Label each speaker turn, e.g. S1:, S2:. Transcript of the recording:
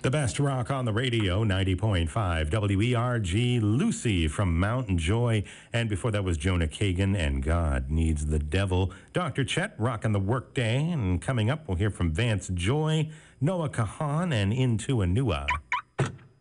S1: The best rock on the radio, 90.5 WERG, Lucy from Mountain Joy. And before that was Jonah Kagan and God Needs the Devil. Dr. Chet rocking the workday. And coming up, we'll hear from Vance Joy, Noah Kahan, and Into Anua.